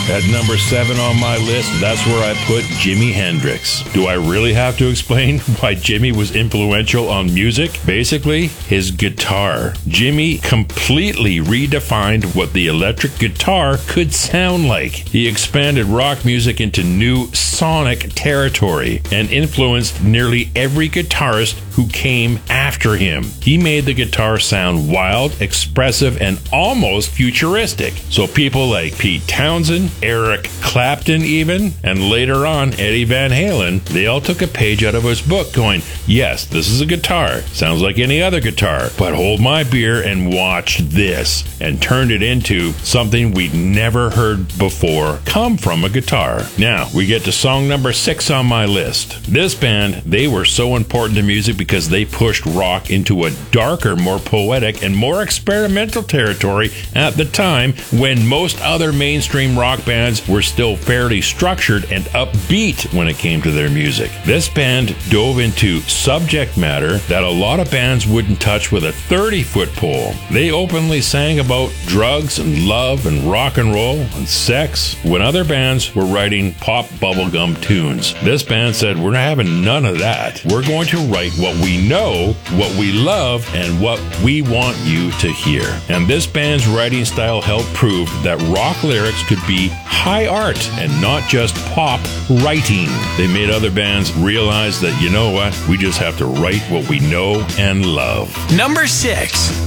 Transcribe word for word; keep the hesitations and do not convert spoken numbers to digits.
At number seven on my list, that's where I put Jimi Hendrix. Do I really have to explain why Jimi was influential on music? Basically, his guitar. Jimi completely redefined what the electric guitar could sound like. He expanded rock music into new sonic territory and influenced nearly every guitarist who came after him. He made the guitar sound wild, expressive, and almost futuristic. So people like Pete Townsend, Eric Clapton even, and later on Eddie Van Halen, they all took a page out of his book going, yes, this is a guitar. Sounds like any other guitar, but hold my beer and watch this, and turned it into something we'd never heard before come from a guitar. Now, we get to song number six on my list. This band, they were so important to music because they pushed rock into a darker, more poetic, and more experimental territory at the time when most other mainstream rock bands were still fairly structured and upbeat when it came to their music. This band dove into subject matter that a lot of bands wouldn't touch with a thirty-foot pole. They openly sang about drugs and love and rock and roll and sex when other bands were writing pop bubblegum tunes. This band said, we're not having none of that. We're going to write what we know, what we love, and what we want you to hear. And this band's writing style helped prove that rock lyrics could be high art and not just pop writing. They made other bands realize that, you know what, we just have to write what we know and love. Number six.